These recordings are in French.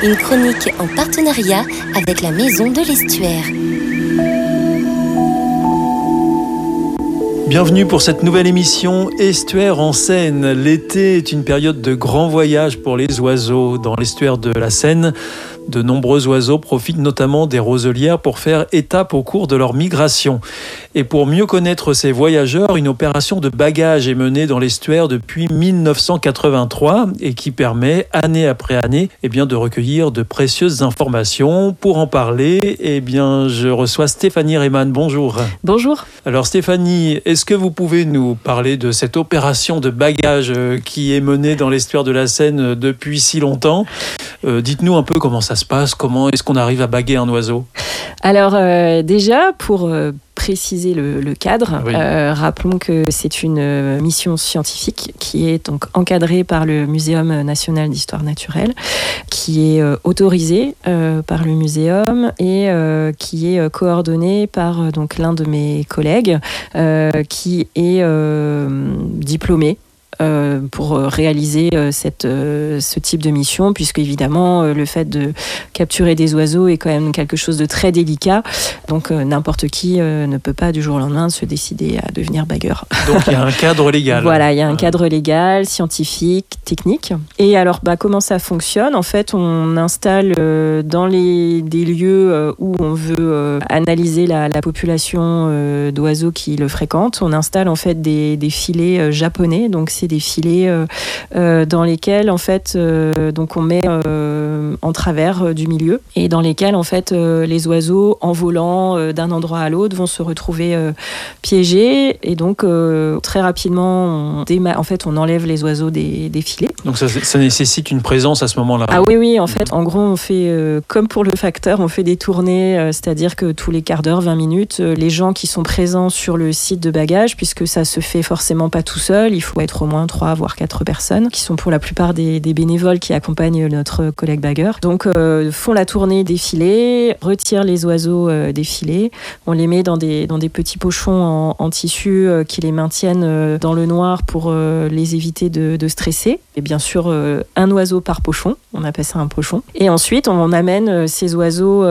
Une chronique en partenariat avec la Maison de l'Estuaire. Bienvenue pour cette nouvelle émission Estuaire en Seine. L'été est une période de grand voyage pour les oiseaux. Dans l'estuaire de la Seine, de nombreux oiseaux profitent notamment des roselières pour faire étape au cours de leur migration. Et pour mieux connaître ces voyageurs, une opération de bagage est menée dans l'estuaire depuis 1983 et qui permet, année après année, de recueillir de précieuses informations. Pour en parler, je reçois Stéphanie Rehmann. Bonjour. Bonjour. Alors Stéphanie, est-ce que vous pouvez nous parler de cette opération de bagage qui est menée dans l'estuaire de la Seine depuis si longtemps ? Dites-nous un peu comment ça se passe, comment est-ce qu'on arrive à baguer un oiseau ? Alors déjà, pour préciser le cadre, oui. Rappelons que c'est une mission scientifique qui est donc encadrée par le Muséum national d'histoire naturelle, qui est autorisée par le muséum et qui est coordonnée par donc l'un de mes collègues qui est diplômé pour réaliser ce type de mission, puisque évidemment le fait de capturer des oiseaux est quand même quelque chose de très délicat, donc n'importe qui ne peut pas du jour au lendemain se décider à devenir bagueur. Donc il y a un cadre légal. Voilà, il y a un cadre légal, scientifique, technique. Et alors comment ça fonctionne ? En fait, on installe dans des lieux où on veut analyser la population d'oiseaux qui le fréquentent, on installe en fait des filets japonais, donc c'est des filets dans lesquels en fait donc on met en travers du milieu et dans lesquels en fait les oiseaux en volant d'un endroit à l'autre vont se retrouver piégés et donc très rapidement on enlève les oiseaux des filets. Donc ça nécessite une présence à ce moment-là. Ah oui, en fait en gros on fait comme pour le facteur, on fait des tournées, c'est-à-dire que tous les quarts d'heure, 20 minutes, les gens qui sont présents sur le site de bagage, puisque ça se fait forcément pas tout seul, il faut être au moins 3 voire 4 personnes qui sont pour la plupart des bénévoles qui accompagnent notre collègue bagueur. Donc font la tournée des filets, retirent les oiseaux des filets, on les met dans des petits pochons en tissu qui les maintiennent dans le noir pour les éviter de stresser. Et bien sûr un oiseau par pochon, on appelle ça un pochon. Et ensuite on amène ces oiseaux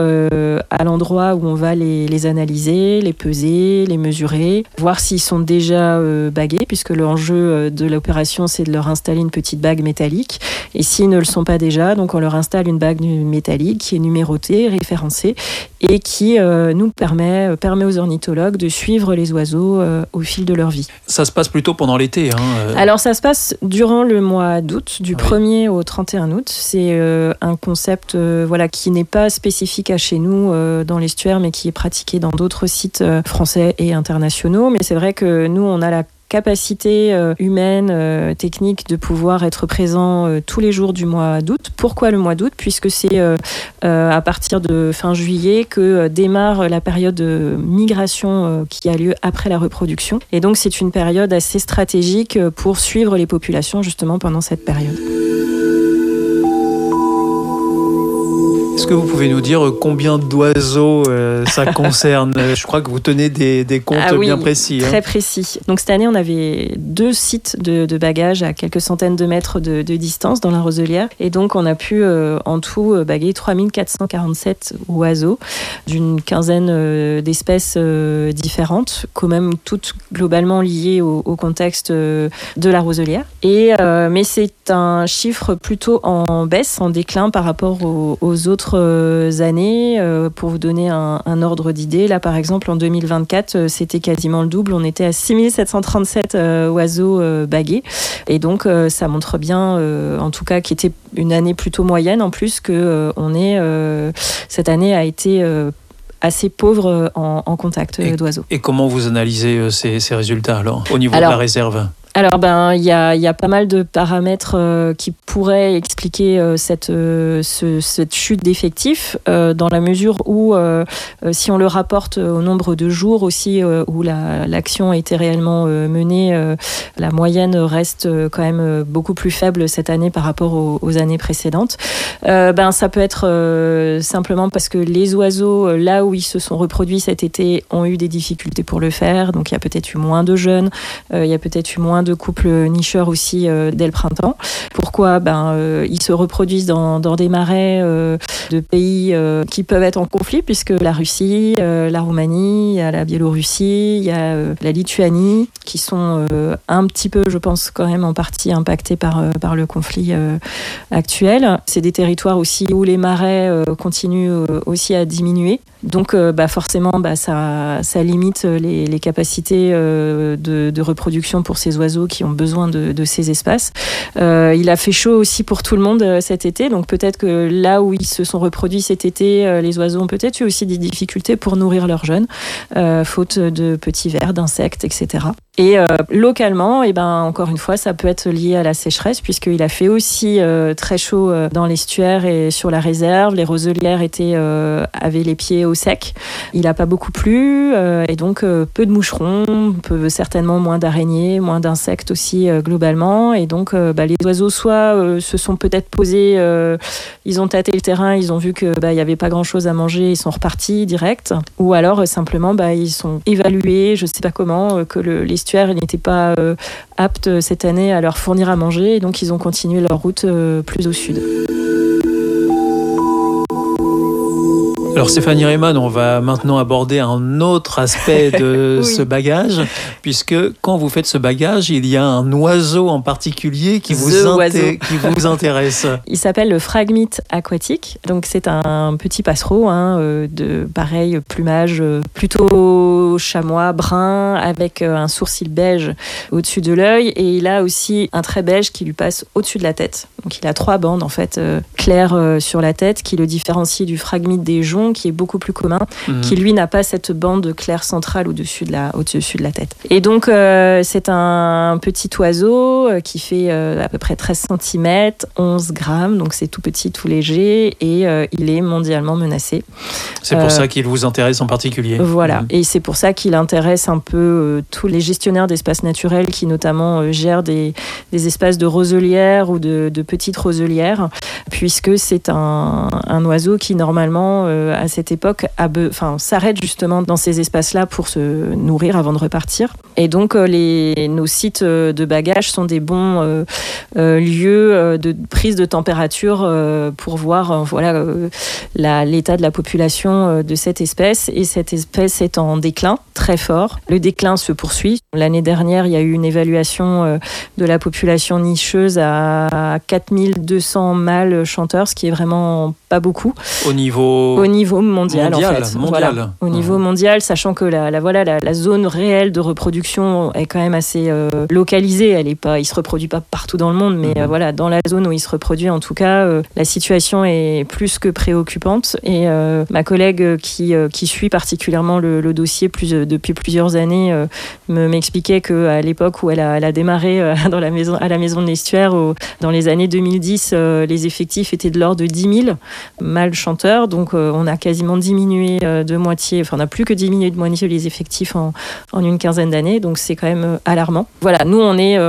à l'endroit où on va les analyser, les peser, les mesurer, voir s'ils sont déjà bagués, puisque l'enjeu de l'opération, c'est de leur installer une petite bague métallique. Et s'ils ne le sont pas déjà, donc on leur installe une bague métallique qui est numérotée, référencée, et qui nous permet aux ornithologues de suivre les oiseaux au fil de leur vie. Ça se passe plutôt pendant l'été. Alors ça se passe durant le mois d'août, du 1er au 31 août. C'est un concept qui n'est pas spécifique à chez nous dans l'estuaire, mais qui est pratiqué dans d'autres sites français et internationaux. Mais c'est vrai que nous, on a la capacité humaine, technique de pouvoir être présent tous les jours du mois d'août. Pourquoi le mois d'août ? Puisque c'est à partir de fin juillet que démarre la période de migration qui a lieu après la reproduction. Et donc c'est une période assez stratégique pour suivre les populations justement pendant cette période. Est-ce que vous pouvez nous dire combien d'oiseaux ça concerne ? Je crois que vous tenez des comptes bien précis. Très précis. Donc cette année, on avait 2 sites de bagages à quelques centaines de mètres de distance dans la roselière. Et donc on a pu en tout baguer 3447 oiseaux d'une quinzaine d'espèces différentes, quand même toutes globalement liées au contexte de la roselière. Mais c'est un chiffre plutôt en baisse, en déclin par rapport aux autres années. Pour vous donner un ordre d'idée, là par exemple en 2024 c'était quasiment le double, on était à 6737 oiseaux bagués et donc ça montre bien en tout cas qu'il était une année plutôt moyenne, en plus que cette année a été assez pauvre en contact d'oiseaux. Et comment vous analysez ces résultats alors au niveau de la réserve ? Alors il y a pas mal de paramètres qui pourraient expliquer cette chute d'effectifs dans la mesure où si on le rapporte au nombre de jours aussi où l'action a été réellement menée, la moyenne reste quand même beaucoup plus faible cette année par rapport aux années précédentes. Ça peut être simplement parce que les oiseaux là où ils se sont reproduits cet été ont eu des difficultés pour le faire, donc il y a peut-être eu moins de jeunes, il y a peut-être eu moins de couples nicheurs aussi dès le printemps. Pourquoi ? Ils se reproduisent dans des marais de pays qui peuvent être en conflit, puisque la Russie, la Roumanie, il y a la Biélorussie, il y a la Lituanie, qui sont un petit peu, je pense, quand même en partie impactés par le conflit actuel. C'est des territoires aussi où les marais continuent aussi à diminuer. Donc forcément, ça limite les capacités de reproduction pour ces oiseaux qui ont besoin de ces espaces. Il a fait chaud aussi pour tout le monde cet été, donc peut-être que là où ils se sont reproduits cet été, les oiseaux ont peut-être eu aussi des difficultés pour nourrir leurs jeunes, faute de petits vers, d'insectes, etc. Et localement, encore une fois, ça peut être lié à la sécheresse, puisqu'il a fait aussi très chaud dans l'estuaire et sur la réserve. Les roselières avaient les pieds au sec. Il n'a pas beaucoup plu, et donc peu de moucherons, certainement moins d'araignées, moins d'insectes aussi globalement. Et donc les oiseaux soit se sont peut-être posés, ils ont tâté le terrain, ils ont vu que il y avait pas grand-chose à manger, ils sont repartis direct. Ou alors simplement ils sont évalués, je sais pas comment, que l'estuaire n'était pas apte cette année à leur fournir à manger, et donc ils ont continué leur route plus au sud. Alors Stéphanie Rehmann, on va maintenant aborder un autre aspect de ce bagage, puisque quand vous faites ce bagage, il y a un oiseau en particulier qui vous intéresse. Il s'appelle le phragmite aquatique. Donc c'est un petit passereau de pareil plumage plutôt chamois brun avec un sourcil beige au-dessus de l'œil, et il a aussi un trait beige qui lui passe au-dessus de la tête. Donc il a 3 bandes en fait claires sur la tête qui le différencient du phragmite des joncs, qui est beaucoup plus commun, qui lui n'a pas cette bande claire centrale au-dessus de la tête. Et donc c'est un petit oiseau qui fait à peu près 13 cm, 11 grammes, donc c'est tout petit, tout léger, et il est mondialement menacé. C'est pour ça qu'il vous intéresse en particulier. Voilà, et c'est pour ça qu'il intéresse un peu tous les gestionnaires d'espaces naturels qui notamment gèrent des espaces de roselières ou de petites roselières, puisque c'est un oiseau qui normalement à cette époque s'arrête justement dans ces espaces-là pour se nourrir avant de repartir. Et donc nos sites de bagages sont des bons lieux de prise de température pour voir l'état de la population de cette espèce. Et cette espèce est en déclin très fort. Le déclin se poursuit. L'année dernière, il y a eu une évaluation de la population nicheuse à 4200 mâles chanteurs, ce qui est vraiment pas beaucoup. Au niveau mondial en fait. Voilà. Au niveau mondial, sachant que la zone réelle de reproduction est quand même assez localisée. Il se reproduit pas partout dans le monde, mais dans la zone où il se reproduit, en tout cas, la situation est plus que préoccupante. Et ma collègue qui suit particulièrement le dossier depuis plusieurs années m'expliquait qu'à l'époque où elle a démarré à la maison de l'estuaire, dans les années 2010, les effectifs étaient de l'ordre de 10 000 mâles chanteurs. Donc on a quasiment diminué de moitié, on n'a plus que diminué de moitié les effectifs en une quinzaine d'années. Donc c'est quand même alarmant. Voilà, nous on est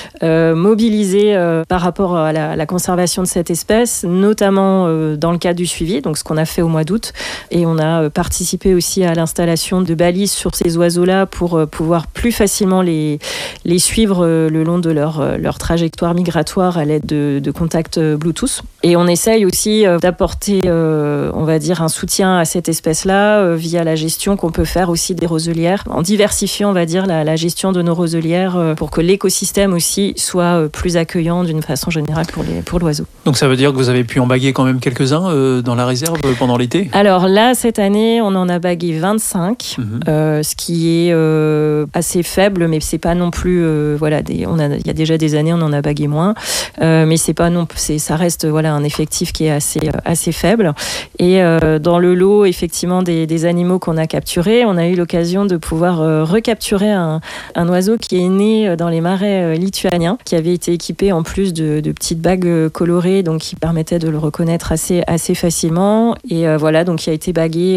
mobilisés par rapport à la conservation de cette espèce, notamment dans le cadre du suivi, donc ce qu'on a fait au mois d'août. Et on a participé aussi à l'installation de balises sur ces oiseaux-là pour pouvoir plus facilement les suivre le long de leur trajectoire migratoire à l'aide de contacts Bluetooth. Et on essaye aussi d'apporter, on va dire, un soutien à cette espèce-là via la gestion qu'on peut faire aussi des roselières, en diversifiant, on va dire, la gestion de nos roselières pour que l'écosystème aussi soit plus accueillant d'une façon générale pour l'oiseau. Donc ça veut dire que vous avez pu en baguer quand même quelques-uns dans la réserve pendant l'été ? Alors là, cette année, on en a bagué 25, ce qui est assez faible, mais c'est pas non plus... il y a déjà des années, on en a bagué moins, mais c'est pas ça reste un effectif qui est assez faible. Et dans le lot, effectivement, des animaux qu'on a capturés, on a eu l'occasion de pouvoir recapturer un oiseau qui est né dans les marais lituaniens, qui avait été équipé en plus de petites bagues colorées, donc qui permettaient de le reconnaître assez facilement. Et donc qui a été bagué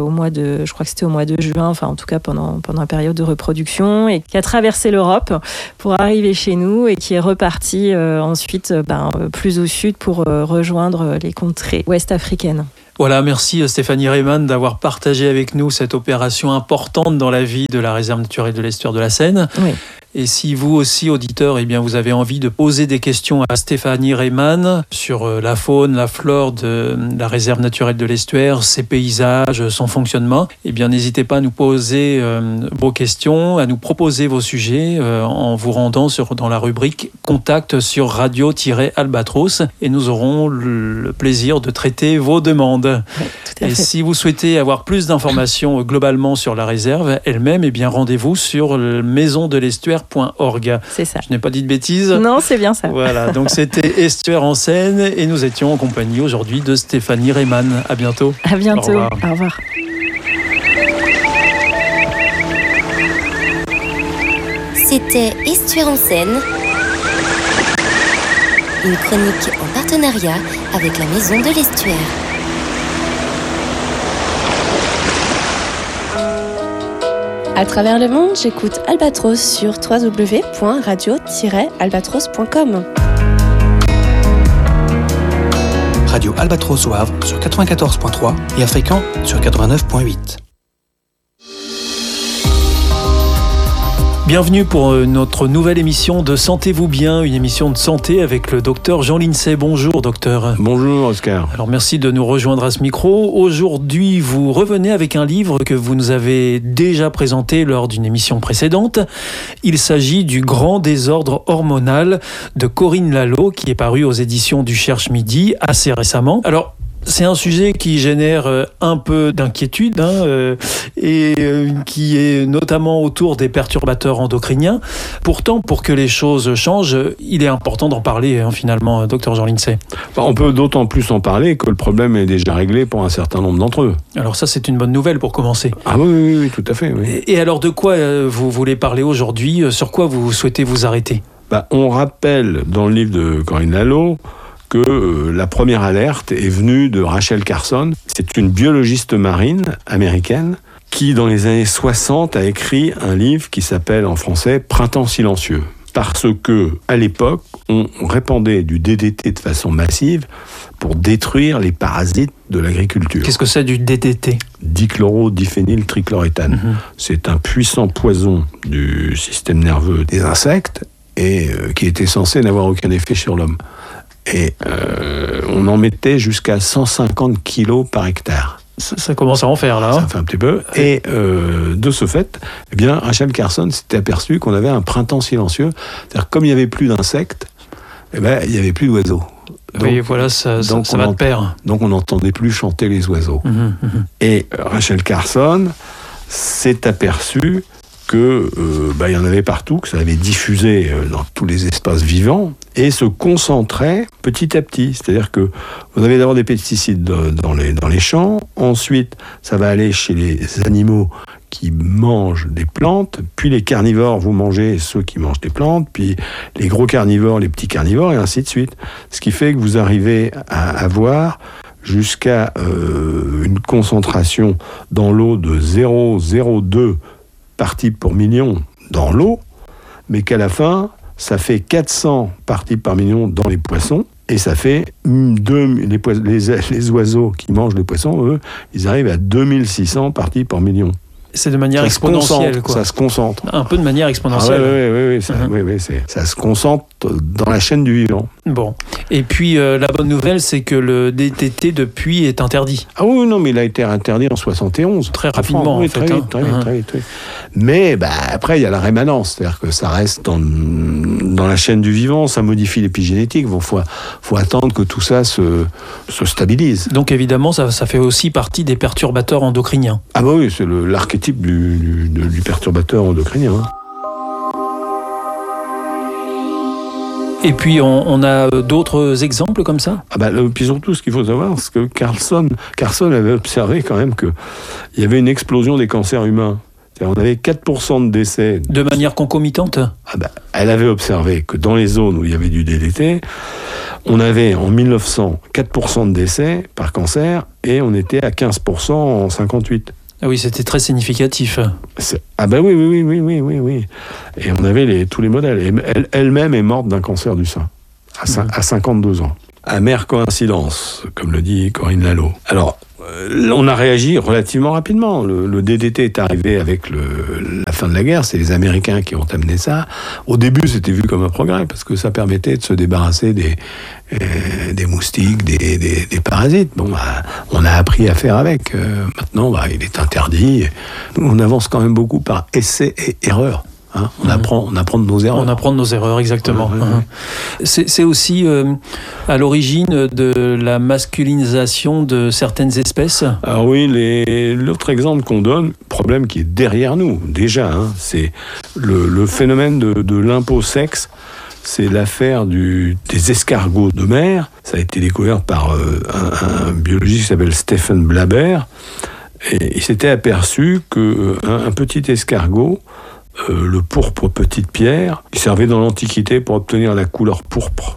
je crois que c'était au mois de juin, en tout cas pendant la période de reproduction, et qui a traversé l'Europe pour arriver chez nous et qui est reparti ensuite plus au sud pour rejoindre les contrées ouest-africaines. Voilà, merci Stéphanie Rehmann d'avoir partagé avec nous cette opération importante dans la vie de la réserve naturelle de l'estuaire de la Seine. Oui. Et si vous aussi, auditeurs, eh bien, vous avez envie de poser des questions à Stéphanie Rehmann sur la faune, la flore de la réserve naturelle de l'Estuaire, ses paysages, son fonctionnement, eh bien, n'hésitez pas à nous poser vos questions, à nous proposer vos sujets en vous rendant dans la rubrique Contact sur radio-albatros et nous aurons le plaisir de traiter vos demandes. Oui, tout à fait. Et si vous souhaitez avoir plus d'informations globalement sur la réserve elle-même, eh bien, rendez-vous sur maisondelestuaire.org. C'est ça. Je n'ai pas dit de bêtises. Non, c'est bien ça. Voilà, donc c'était Estuaire en scène et nous étions en compagnie aujourd'hui de Stéphanie Rehmann. À bientôt. À bientôt. Au revoir. Au revoir. C'était Estuaire en scène, une chronique en partenariat avec la Maison de l'Estuaire. À travers le monde, j'écoute Albatros sur www.radio-albatros.com. Radio Albatros au Havre sur 94.3 et à Fréquent sur 89.8. Bienvenue pour notre nouvelle émission de Sentez-vous bien, une émission de santé avec le docteur Jean Lincey. Bonjour docteur. Bonjour Oscar. Alors merci de nous rejoindre à ce micro. Aujourd'hui, vous revenez avec un livre que vous nous avez déjà présenté lors d'une émission précédente. Il s'agit du Grand désordre hormonal de Corinne Lalo qui est paru aux éditions du Cherche Midi assez récemment. Alors, c'est un sujet qui génère un peu d'inquiétude et qui est notamment autour des perturbateurs endocriniens. Pourtant, pour que les choses changent, il est important d'en parler finalement, docteur Jean Lincey. On peut d'autant plus en parler que le problème est déjà réglé pour un certain nombre d'entre eux. Alors ça, c'est une bonne nouvelle pour commencer. Ah oui, tout à fait. Oui. Et alors de quoi vous voulez parler aujourd'hui ? Sur quoi vous souhaitez vous arrêter ? On rappelle dans le livre de Corinne Lalo que la première alerte est venue de Rachel Carson. C'est une biologiste marine américaine qui, dans les années 60, a écrit un livre qui s'appelle en français « Printemps silencieux ». Parce que, à l'époque, on répandait du DDT de façon massive pour détruire les parasites de l'agriculture. Qu'est-ce que c'est du DDT ? Dichlorodiphényltrichloroéthane. C'est un puissant poison du système nerveux des insectes et qui était censé n'avoir aucun effet sur l'homme. Et on en mettait jusqu'à 150 kilos par hectare. Ça commence à en faire, là. Ça fait un petit peu. Et de ce fait, eh bien, Rachel Carson s'était aperçu qu'on avait un printemps silencieux. C'est-à-dire, comme il n'y avait plus d'insectes, eh ben, il n'y avait plus d'oiseaux. Oui, voilà, ça va de pair. Donc, on n'entendait plus chanter les oiseaux. Et Rachel Carson s'est aperçu que il y en avait partout, que ça avait diffusé dans tous les espaces vivants et se concentrait petit à petit. C'est-à-dire que vous avez d'abord des pesticides dans les champs, ensuite ça va aller chez les animaux qui mangent des plantes, puis les carnivores, vous mangez ceux qui mangent des plantes, puis les gros carnivores, les petits carnivores, et ainsi de suite. Ce qui fait que vous arrivez à avoir jusqu'à une concentration dans l'eau de 0,02 parties par million dans l'eau, mais qu'à la fin, ça fait 400 parties par million dans les poissons, et ça fait les oiseaux qui mangent les poissons, eux, ils arrivent à 2600 parties par million. C'est de manière exponentielle, quoi. Ça se concentre. Un peu de manière exponentielle. Oui, ça se concentre dans la chaîne du vivant. Bon. Et puis, la bonne nouvelle, c'est que le DDT, depuis, est interdit. Ah oui, non, mais il a été interdit en 71. Très rapidement, oui, en fait. Très vite. Mais après, il y a la rémanence. C'est-à-dire que ça reste dans la chaîne du vivant, ça modifie l'épigénétique. Il faut attendre que tout ça se stabilise. Donc, évidemment, ça fait aussi partie des perturbateurs endocriniens. Ah bah oui, c'est l'archétype du perturbateur endocrinien. Et puis, on a d'autres exemples comme ça ? Puis surtout, ce qu'il faut savoir, c'est que Carson avait observé quand même qu'il y avait une explosion des cancers humains. C'est-à-dire, on avait 4% de décès. De manière concomitante ? Elle avait observé que dans les zones où il y avait du DDT, on avait en 1900 4% de décès par cancer et on était à 15% en 58. Ah oui, c'était très significatif. Oui. Et on avait tous les modèles. Et elle-même est morte d'un cancer du sein, à 52 ans. Amère coïncidence, comme le dit Corinne Lalo. Alors, on a réagi relativement rapidement. Le DDT est arrivé avec la fin de la guerre. C'est les Américains qui ont amené ça. Au début, c'était vu comme un progrès parce que ça permettait de se débarrasser des moustiques, des parasites. Bon, on a appris à faire avec. Maintenant, il est interdit. On avance quand même beaucoup par essai et erreur. Hein, on apprend de nos erreurs. On apprend de nos erreurs, exactement. C'est aussi à l'origine de la masculinisation de certaines espèces. Alors oui, l'autre exemple qu'on donne, problème qui est derrière nous déjà, c'est le phénomène de l'imposexe. C'est l'affaire des escargots de mer. Ça a été découvert par un biologiste qui s'appelle Stephen Blaber. Et il s'était aperçu qu'un petit escargot, le pourpre petite pierre, qui servait dans l'Antiquité pour obtenir la couleur pourpre.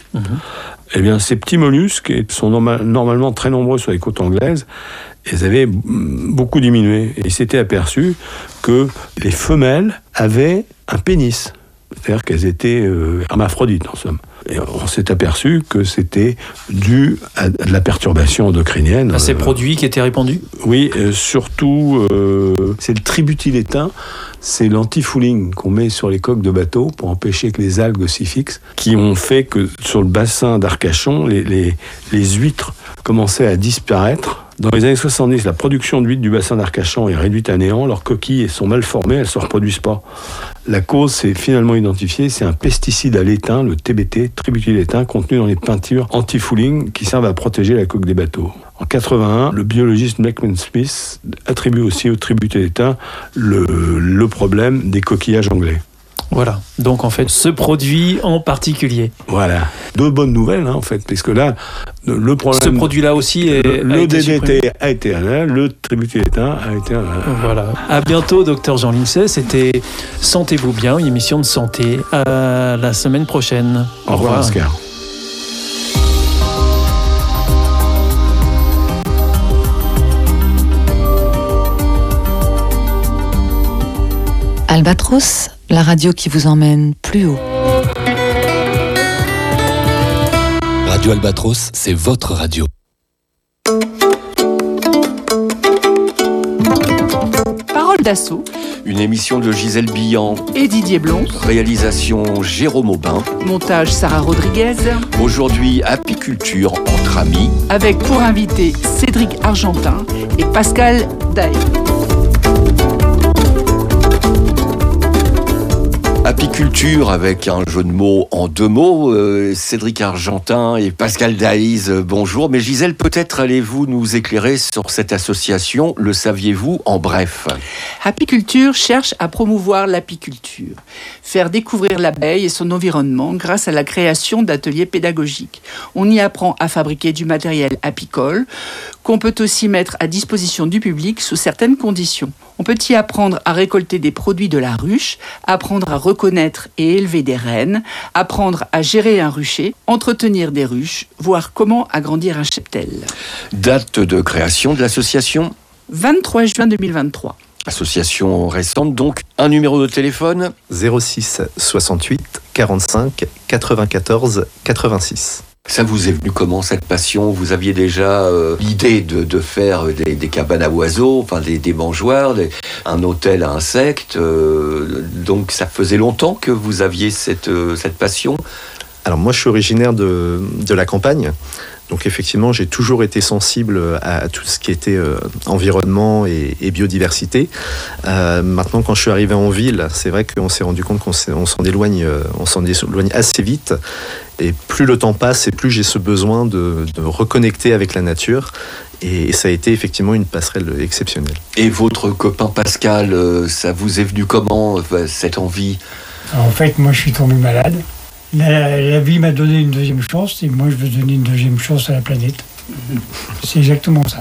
Eh bien, ces petits mollusques sont normalement très nombreux sur les côtes anglaises, ils avaient beaucoup diminué. Et il s'était aperçu que les femelles avaient un pénis. C'est-à-dire qu'elles étaient hermaphrodites, en somme. Et on s'est aperçu que c'était dû à de la perturbation endocrinienne. À ces produits qui étaient répandus ? Oui, surtout, c'est le tributylétain, c'est l'antifouling qu'on met sur les coques de bateaux pour empêcher que les algues s'y fixent, qui ont fait que sur le bassin d'Arcachon, les huîtres commençaient à disparaître. Dans les années 70, la production d'huîtres du bassin d'Arcachon est réduite à néant, leurs coquilles sont mal formées, elles ne se reproduisent pas. La cause, c'est finalement identifié, c'est un pesticide à l'étain, le TBT, tributylétain, contenu dans les peintures anti-fouling qui servent à protéger la coque des bateaux. En 81, le biologiste Blackman Smith attribue aussi au tributylétain le problème des coquillages anglais. Voilà, donc en fait, ce produit en particulier. Voilà, deux bonnes nouvelles en fait, puisque là, le problème... Ce produit-là aussi le DDT a été là, le tributylétain a été là. Voilà. À bientôt, docteur Jean Lincey. C'était Sentez-vous bien, une émission de santé. À la semaine prochaine. Au revoir, Oscar. Albatros, la radio qui vous emmène plus haut. Radio Albatros, c'est votre radio. Parole d'assaut. Une émission de Gisèle Billan et Didier Blon. Réalisation Jérôme Aubin. Montage Sarah Rodriguez. Aujourd'hui, apiculture entre amis. Avec pour invité Cédric Argentin et Pascal Daye. Apiculture avec un jeu de mots en deux mots. Cédric Argentin et Pascal Daïs, bonjour. Mais Gisèle, peut-être allez-vous nous éclairer sur cette association, le saviez-vous en bref? Apiculture cherche à promouvoir l'apiculture, faire découvrir l'abeille et son environnement grâce à la création d'ateliers pédagogiques. On y apprend à fabriquer du matériel apicole qu'on peut aussi mettre à disposition du public sous certaines conditions. On peut y apprendre à récolter des produits de la ruche, apprendre à reconnaître et élever des reines, apprendre à gérer un rucher, entretenir des ruches, voir comment agrandir un cheptel. Date de création de l'association ? 23 juin 2023. Association récente donc. Un numéro de téléphone ? 06 68 45 94 86. Ça vous est venu comment, cette passion ? Vous aviez déjà l'idée de faire des cabanes à oiseaux, enfin des mangeoires, un hôtel à insectes. Donc ça faisait longtemps que vous aviez cette passion ? Alors moi je suis originaire de la campagne. Donc effectivement, j'ai toujours été sensible à tout ce qui était environnement et biodiversité. Maintenant, quand je suis arrivé en ville, c'est vrai qu'on s'est rendu compte qu'on s'en éloigne assez vite. Et plus le temps passe, et plus j'ai ce besoin de reconnecter avec la nature. Et ça a été effectivement une passerelle exceptionnelle. Et votre copain Pascal, ça vous est venu comment, cette envie ? En fait, moi, je suis tombé malade. La vie m'a donné une deuxième chance, et moi, je veux donner une deuxième chance à la planète. C'est exactement ça.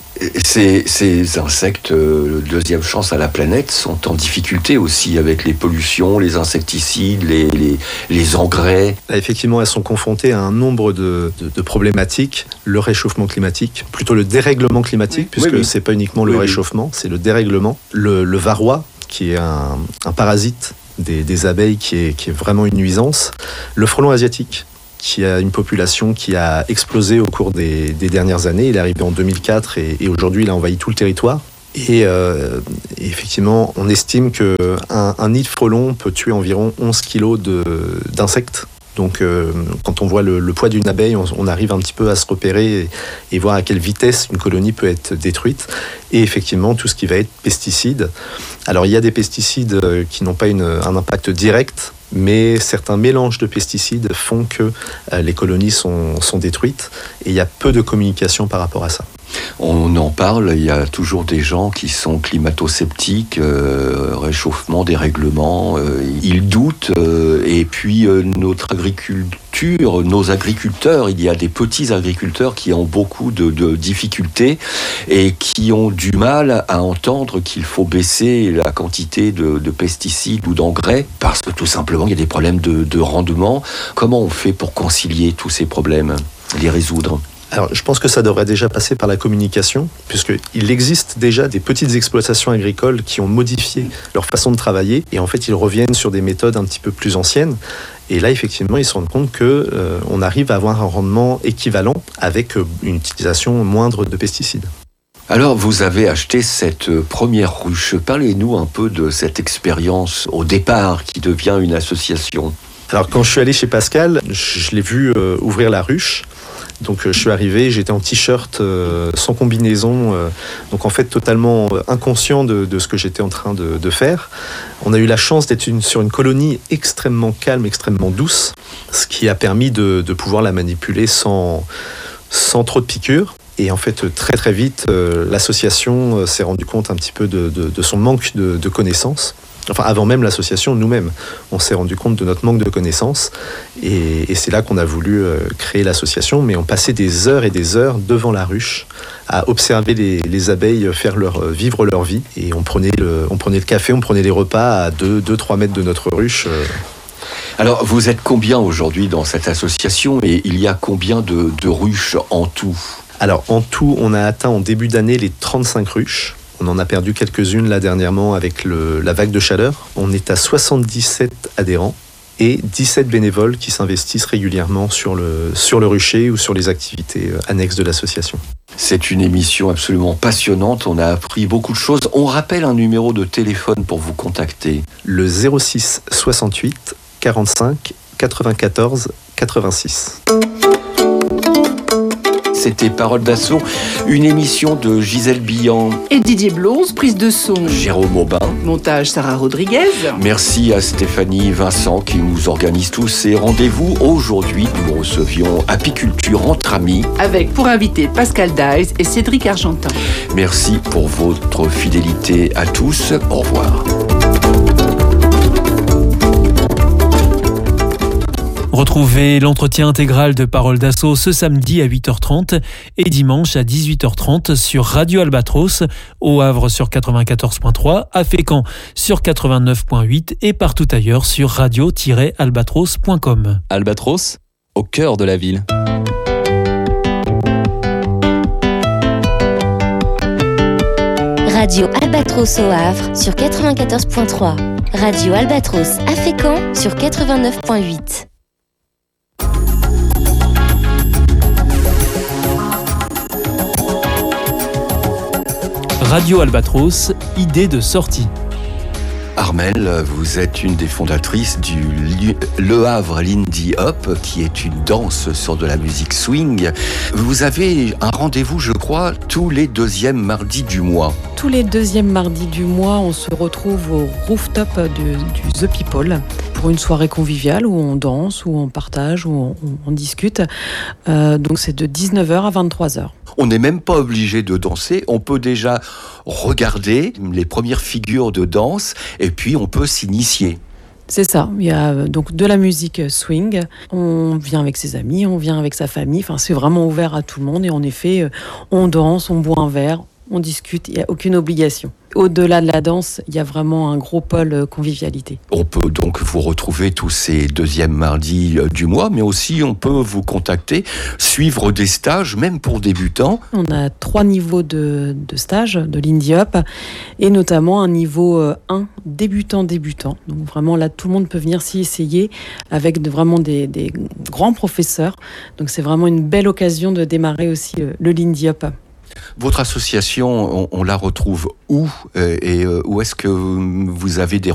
Ces insectes, deuxième chance à la planète, sont en difficulté aussi avec les pollutions, les insecticides, les engrais. Là, effectivement, elles sont confrontées à un nombre de problématiques. Le réchauffement climatique, plutôt le dérèglement climatique, puisque c'est pas uniquement le réchauffement, c'est le dérèglement. Le varroa, qui est un parasite des abeilles qui est vraiment une nuisance. Le frelon asiatique, qui a une population qui a explosé au cours des dernières années. Il est arrivé en 2004 et aujourd'hui il a envahi tout le territoire. Et effectivement, on estime qu'un nid de frelons peut tuer environ 11 kilos d'insectes. Donc quand on voit le poids d'une abeille, on arrive un petit peu à se repérer et voir à quelle vitesse une colonie peut être détruite. Et effectivement, tout ce qui va être pesticides. Alors il y a des pesticides qui n'ont pas un impact direct, mais certains mélanges de pesticides font que les colonies sont détruites. Et il y a peu de communication par rapport à ça. On en parle, il y a toujours des gens qui sont climato-sceptiques, réchauffement, dérèglement, ils doutent, et puis notre agriculture, nos agriculteurs, il y a des petits agriculteurs qui ont beaucoup de difficultés et qui ont du mal à entendre qu'il faut baisser la quantité de pesticides ou d'engrais, parce que tout simplement il y a des problèmes de rendement. Comment on fait pour concilier tous ces problèmes, les résoudre ? Alors, je pense que ça devrait déjà passer par la communication, puisqu'il existe déjà des petites exploitations agricoles qui ont modifié leur façon de travailler, et en fait, ils reviennent sur des méthodes un petit peu plus anciennes. Et là, effectivement, ils se rendent compte qu'on arrive à avoir un rendement équivalent avec une utilisation moindre de pesticides. Alors, vous avez acheté cette première ruche. Parlez-nous un peu de cette expérience au départ qui devient une association. Alors, quand je suis allé chez Pascal, je l'ai vu ouvrir la ruche. Donc je suis arrivé, j'étais en t-shirt, sans combinaison, donc en fait totalement inconscient de ce que j'étais en train de faire. On a eu la chance d'être sur une colonie extrêmement calme, extrêmement douce, ce qui a permis de pouvoir la manipuler sans trop de piqûres. Et en fait, très très vite, l'association s'est rendue compte un petit peu de son manque de connaissances. Enfin, avant même l'association, nous-mêmes, on s'est rendu compte de notre manque de connaissances. Et c'est là qu'on a voulu créer l'association. Mais on passait des heures et des heures devant la ruche à observer les abeilles vivre leur vie. Et on prenait le café, on prenait les repas à 2-3 mètres de notre ruche. Alors, vous êtes combien aujourd'hui dans cette association et il y a combien de ruches en tout ? Alors, en tout, on a atteint en début d'année les 35 ruches. On en a perdu quelques-unes là dernièrement avec la vague de chaleur. On est à 77 adhérents et 17 bénévoles qui s'investissent régulièrement sur le rucher ou sur les activités annexes de l'association. C'est une émission absolument passionnante, on a appris beaucoup de choses. On rappelle un numéro de téléphone pour vous contacter. Le 06 68 45 94 86. C'était Parole d'Assaut, une émission de Gisèle Billan et Didier Blose, prise de son Jérôme Aubin, montage Sarah Rodriguez. Merci à Stéphanie Vincent qui nous organise tous ces rendez-vous. Aujourd'hui, nous recevions Apiculture entre amis avec pour invité Pascal Daïs et Cédric Argentin. Merci pour votre fidélité à tous. Au revoir. Retrouvez l'entretien intégral de Parole d'Assaut ce samedi à 8h30 et dimanche à 18h30 sur Radio Albatros, au Havre sur 94.3, à Fécamp sur 89.8 et partout ailleurs sur radio-albatros.com. Albatros, au cœur de la ville. Radio Albatros au Havre sur 94.3. Radio Albatros à Fécamp sur 89.8. Radio Albatros, idée de sortie. Armelle, vous êtes une des fondatrices du Le Havre Lindy Hop, qui est une danse sur de la musique swing. Vous avez un rendez-vous, je crois, tous les deuxièmes mardis du mois. Tous les deuxièmes mardis du mois, on se retrouve au rooftop du The People pour une soirée conviviale où on danse, où on partage, où on discute. Donc c'est de 19h à 23h. On n'est même pas obligé de danser, on peut déjà regarder les premières figures de danse et puis on peut s'initier. C'est ça, il y a donc de la musique swing, on vient avec ses amis, on vient avec sa famille, enfin c'est vraiment ouvert à tout le monde et en effet on danse, on boit un verre, on discute, il n'y a aucune obligation. Au-delà de la danse, il y a vraiment un gros pôle convivialité. On peut donc vous retrouver tous ces deuxièmes mardis du mois, mais aussi on peut vous contacter, suivre des stages, même pour débutants. On a 3 niveaux de stage de l'Indie Up, et notamment un niveau 1, débutant. Donc vraiment là, tout le monde peut venir s'y essayer avec vraiment des grands professeurs. Donc c'est vraiment une belle occasion de démarrer aussi le l'Indie Up. Votre association, on la retrouve où et où est-ce que vous avez des